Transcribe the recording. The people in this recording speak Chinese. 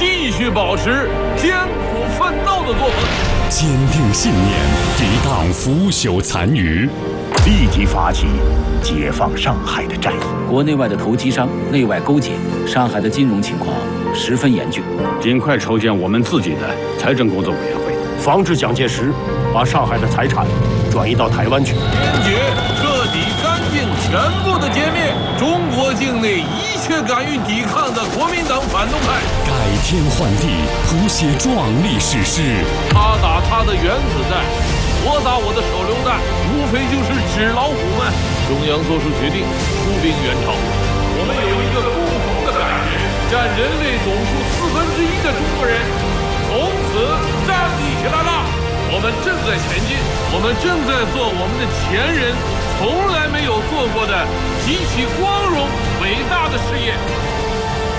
继续保持艰苦奋斗的作风， 坚定信念，抵挡腐朽残余， 立即发起解放上海的战役。 国内外的投机商内外勾结，上海的金融情况十分严峻。 尽快筹建我们自己的财政工作委员会， 防止蒋介石把上海的财产转移到台湾去。 坚决、彻底、干净、全部的歼灭中国境内一切敢于抵抗的国民党反动派。 改天换地，谱写壮丽史诗。 他打他的原子弹，我打我的手榴弹，无非就是纸老虎们。中央做出决定，出兵援朝。我们有一个共同的感觉，占人类总数1/4的中国人从此站立起来了。我们正在前进，我们正在做我们的前人从来没有做过的极其光荣伟大的事业。